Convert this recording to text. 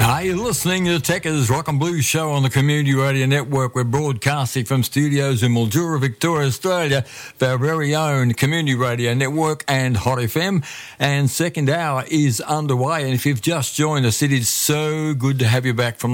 Are you listening to the Techers Rock and Blues Show on the Community Radio Network? We're broadcasting from studios in Mildura, Victoria, Australia, for our very own Community Radio Network and Hot FM. And second hour is underway. And if you've just joined us, it is so good to have you back from